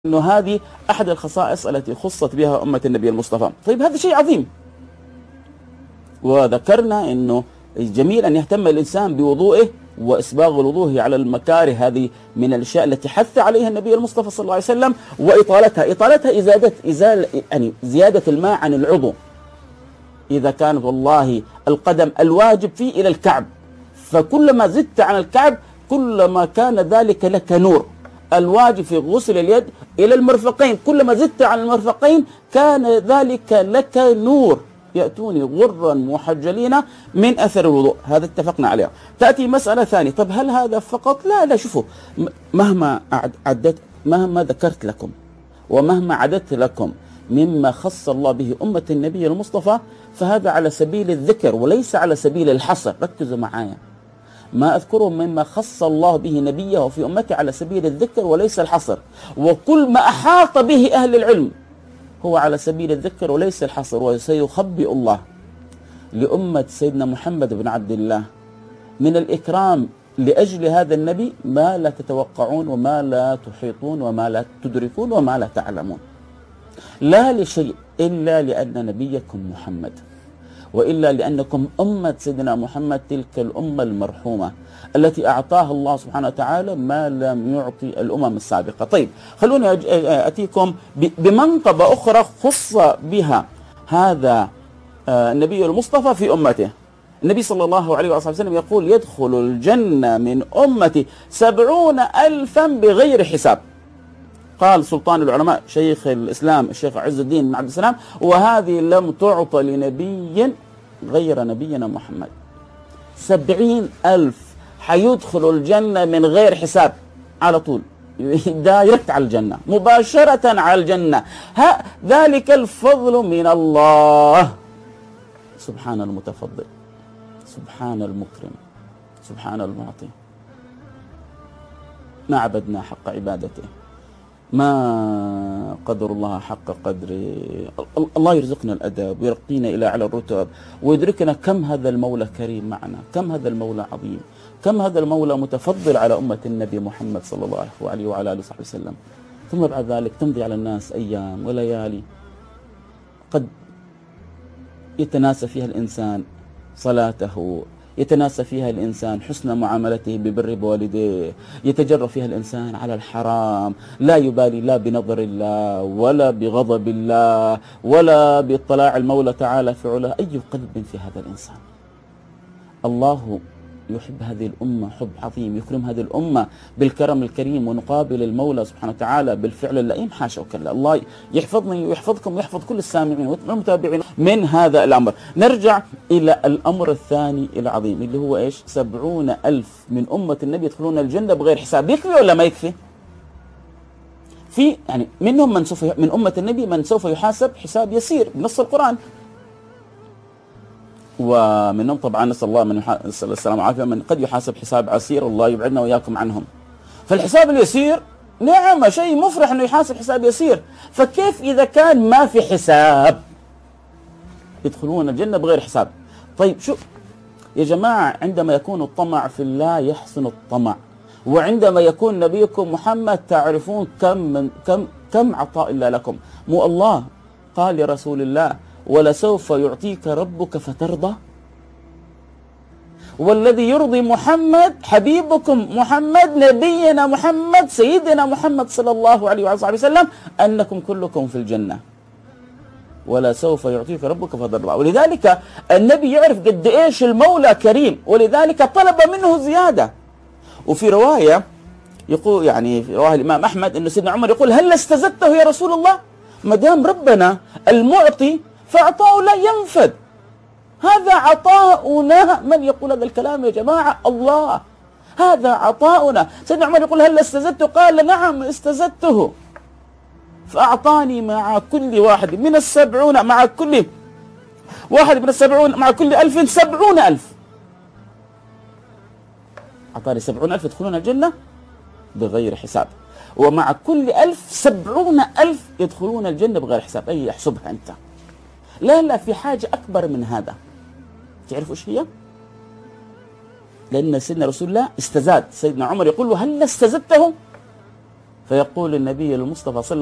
أنه هذه أحد الخصائص التي خصت بها أمة النبي المصطفى. طيب هذا شيء عظيم، وذكرنا أنه جميل أن يهتم الإنسان بوضوئه وإسباغ الوضوء على المكاره، هذه من الأشياء التي حث عليها النبي المصطفى صلى الله عليه وسلم، وإطالتها زيادة الماء عن العضو. إذا كانت والله القدم الواجب فيه إلى الكعب، فكلما زدت عن الكعب كلما كان ذلك لك نور. الواجب في غسل اليد إلى المرفقين، كلما زدت عن المرفقين كان ذلك لك نور، يأتوني غرا محجلين من أثر الوضوء. هذا اتفقنا عليه. تأتي مسألة ثانية، طب هل هذا فقط؟ لا شوفوا، مهما ذكرت لكم ومهما عددت لكم مما خص الله به أمة النبي المصطفى فهذا على سبيل الذكر وليس على سبيل الحصر. ركزوا معايا، ما أذكره مما خص الله به نبيه في أمته على سبيل الذكر وليس الحصر، وكل ما أحاط به أهل العلم هو على سبيل الذكر وليس الحصر. وسيخبئ الله لأمة سيدنا محمد بن عبد الله من الإكرام لأجل هذا النبي ما لا تتوقعون وما لا تحيطون وما لا تدركون وما لا تعلمون، لا لشيء إلا لأن نبيكم محمد، وإلا لأنكم أمة سيدنا محمد، تلك الأمة المرحومة التي أعطاها الله سبحانه وتعالى ما لم يعطي الأمم السابقة. طيب خلوني أتيكم بمنقبة أخرى خص بها هذا النبي المصطفى في أمته. النبي صلى الله عليه وسلم يقول: يدخل الجنة من أمتي 70,000 بغير حساب. قال سلطان العلماء شيخ الإسلام الشيخ عز الدين بن عبد السلام: وهذه لم تعطى لنبي غير نبينا محمد. 70,000 حيدخلوا الجنة من غير حساب، على طول دايركت على الجنة، مباشرة على الجنة. ذلك الفضل من الله. سبحان المتفضل، سبحان المكرم، سبحان المعطي. ما عبدنا حق عبادته، ما قدر الله حق قدره. الله يرزقنا الأدب ويرقينا إلى أعلى الرتب ويدركنا كم هذا المولى كريم معنا، كم هذا المولى عظيم، كم هذا المولى متفضل على أمة النبي محمد صلى الله عليه وعلى آله وصحبه وسلم. ثم بعد ذلك تمضي على الناس أيام وليالي قد يتناسى فيها الإنسان صلاته، يتناسى فيها الإنسان حسن معاملته ببر بوالديه، يتجرأ فيها الإنسان على الحرام، لا يبالي لا بنظر الله ولا بغضب الله ولا باطلاع المولى تعالى في علاه. أي قلب في هذا الإنسان؟ الله يحب هذه الأمة حب عظيم، يكرم هذه الأمة بالكرم الكريم، ونقابل المولى سبحانه وتعالى بالفعل اللئيم، حاشا وكلا. الله يحفظني ويحفظكم ويحفظ كل السامعين والمتابعين من هذا الأمر. نرجع إلى الأمر الثاني العظيم اللي هو إيش؟ 70,000 من أمة النبي يدخلون الجنة بغير حساب. يكفي ولا ما يكفي؟ في منهم من أمة النبي من سوف يحاسب حساب يسير بنص القرآن، ومنهم طبعا نسأل الله السلام والعافية من قد يحاسب حساب عسير، الله يبعدنا وإياكم عنهم. فالحساب اليسير نعم شيء مفرح أنه يحاسب حساب يسير، فكيف إذا كان ما في حساب يدخلون الجنة بغير حساب؟ طيب شو يا جماعة، عندما يكون الطمع في الله يحسن الطمع، وعندما يكون نبيكم محمد تعرفون كم عطاء الله لكم. مو الله قال لرسول الله: ولسوف يعطيك ربك فترضى؟ والذي يرضي محمد حبيبكم محمد نبينا محمد سيدنا محمد صلى الله عليه وسلم أنكم كلكم في الجنة، ولسوف يعطيك ربك فترضى. ولذلك النبي يعرف قد إيش المولى كريم، ولذلك طلب منه زيادة. وفي رواية يقول في رواية الإمام أحمد أن سيدنا عمر يقول: هل استزدته يا رسول الله؟ ما دام ربنا المعطي فعطاؤه لا ينفد، هذا عطاؤنا. من يقول هذا الكلام يا جماعة؟ الله، هذا عطاؤنا. سيدنا عمر يقول: هل استزدته؟ قال: نعم استزدته، فأعطاني مع كل واحد من 70، مع كل واحد من 70، مع كل 1000 70,000. أعطاني 70,000 يدخلون الجنة بغير حساب، ومع كل 1000 70,000 يدخلون الجنة بغير حساب. أي احسبها أنت. لا في حاجة أكبر من هذا. تعرفوا إيش هي؟ لأن سيدنا رسول الله استزاد. سيدنا عمر يقول له: هل استزدته؟ فيقول النبي المصطفى صلى